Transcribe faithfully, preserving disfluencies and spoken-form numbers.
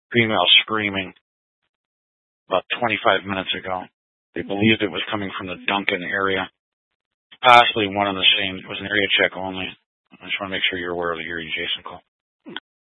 female screaming about twenty-five minutes ago. They believed it was coming from the Duncan area. Possibly one and the same. It was an area check only. I just want to make sure you're aware of the Erie Jason call.